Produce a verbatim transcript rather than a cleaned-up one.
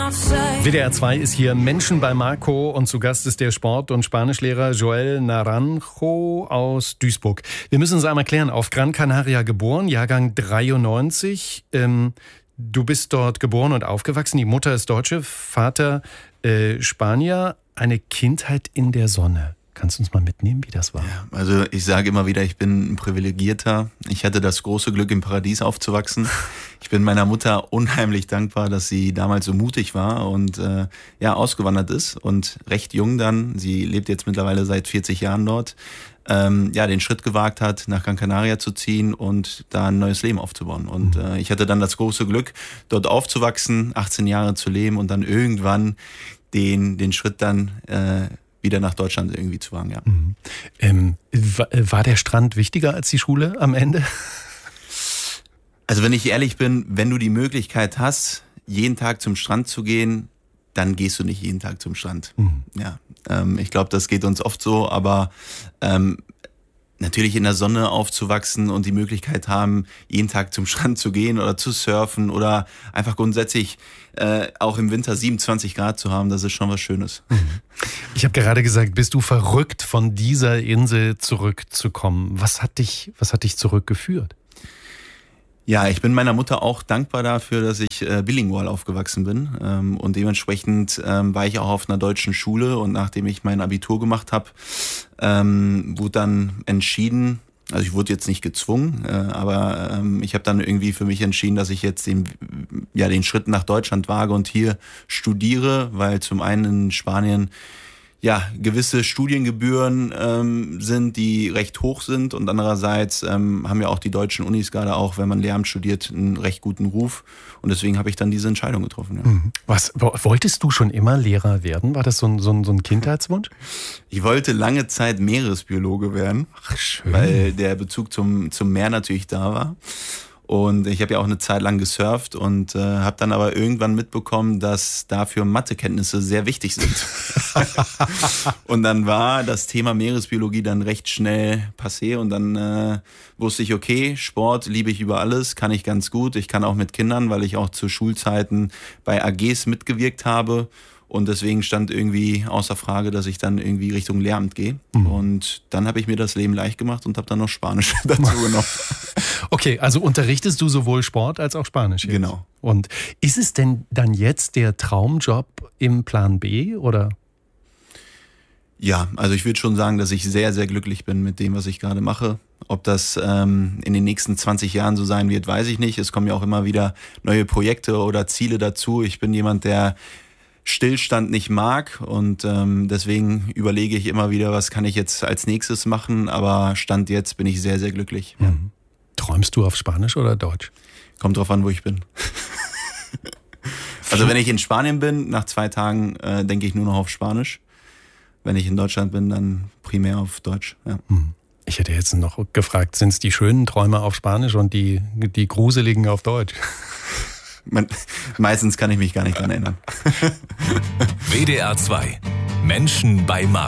W D R zwei ist hier Menschen bei Marco und zu Gast ist der Sport- und Spanischlehrer Joel Naranjo aus Duisburg. Wir müssen es einmal klären, auf Gran Canaria geboren, Jahrgang dreiundneunzig. Ähm, du bist dort geboren und aufgewachsen, die Mutter ist Deutsche, Vater äh, Spanier. Eine Kindheit in der Sonne. Kannst du uns mal mitnehmen, wie das war? Ja, also ich sage immer wieder, ich bin ein Privilegierter. Ich hatte das große Glück, im Paradies aufzuwachsen. Ich bin meiner Mutter unheimlich dankbar, dass sie damals so mutig war und äh, ja ausgewandert ist und recht jung dann, sie lebt jetzt mittlerweile seit vierzig Jahren dort, ähm, ja den Schritt gewagt hat, nach Gran Canaria zu ziehen und da ein neues Leben aufzubauen. Und äh, ich hatte dann das große Glück, dort aufzuwachsen, achtzehn Jahre zu leben und dann irgendwann den, den Schritt dann äh, wieder nach Deutschland irgendwie zu wagen, ja. Mhm. Ähm, war der Strand wichtiger als die Schule am Ende? Also wenn ich ehrlich bin, wenn du die Möglichkeit hast, jeden Tag zum Strand zu gehen, dann gehst du nicht jeden Tag zum Strand. Mhm. Ja, ähm, ich glaube, das geht uns oft so, aber ähm, natürlich in der Sonne aufzuwachsen und die Möglichkeit haben, jeden Tag zum Strand zu gehen oder zu surfen oder einfach grundsätzlich äh, auch im Winter siebenundzwanzig Grad zu haben, das ist schon was Schönes. Ich habe gerade gesagt, bist du verrückt, von dieser Insel zurückzukommen? Was hat dich, was hat dich zurückgeführt? Ja, ich bin meiner Mutter auch dankbar dafür, dass ich äh, bilingual aufgewachsen bin ähm, und dementsprechend ähm, war ich auch auf einer deutschen Schule und nachdem ich mein Abitur gemacht habe, ähm, wurde dann entschieden, also ich wurde jetzt nicht gezwungen, äh, aber ähm, ich habe dann irgendwie für mich entschieden, dass ich jetzt den, ja, den Schritt nach Deutschland wage und hier studiere, weil zum einen in Spanien ja, gewisse Studiengebühren ähm, sind, die recht hoch sind und andererseits ähm, haben ja auch die deutschen Unis gerade auch, wenn man Lehramt studiert, einen recht guten Ruf und deswegen habe ich dann diese Entscheidung getroffen. Ja. Was, wolltest du schon immer Lehrer werden? War das so ein, so ein, so ein Kindheitswunsch? Ich wollte lange Zeit Meeresbiologe werden, Ach, schön. Weil der Bezug zum, zum Meer natürlich da war. Und ich habe ja auch eine Zeit lang gesurft und äh, habe dann aber irgendwann mitbekommen, dass dafür Mathekenntnisse sehr wichtig sind. Und dann war das Thema Meeresbiologie dann recht schnell passé und dann äh, wusste ich, okay, Sport liebe ich über alles, kann ich ganz gut. Ich kann auch mit Kindern, weil ich auch zu Schulzeiten bei A Gs mitgewirkt habe. Und deswegen stand irgendwie außer Frage, dass ich dann irgendwie Richtung Lehramt gehe. Mhm. Und dann habe ich mir das Leben leicht gemacht und habe dann noch Spanisch dazu genommen. Okay, also unterrichtest du sowohl Sport als auch Spanisch jetzt? Genau. Und ist es denn dann jetzt der Traumjob im Plan B, oder? Ja, also ich würde schon sagen, dass ich sehr, sehr glücklich bin mit dem, was ich gerade mache. Ob das ähm, in den nächsten zwanzig Jahren so sein wird, weiß ich nicht. Es kommen ja auch immer wieder neue Projekte oder Ziele dazu. Ich bin jemand, der Stillstand nicht mag und ähm, deswegen überlege ich immer wieder, was kann ich jetzt als nächstes machen, aber Stand jetzt bin ich sehr, sehr glücklich. Mhm. Träumst du auf Spanisch oder Deutsch? Kommt drauf an, wo ich bin. Also wenn ich in Spanien bin, nach zwei Tagen äh, denke ich nur noch auf Spanisch. Wenn ich in Deutschland bin, dann primär auf Deutsch. Ja. Mhm. Ich hätte jetzt noch gefragt, sind es die schönen Träume auf Spanisch und die, die gruseligen auf Deutsch? Man, meistens kann ich mich gar nicht dran erinnern. W D R zwei. Menschen bei Marco.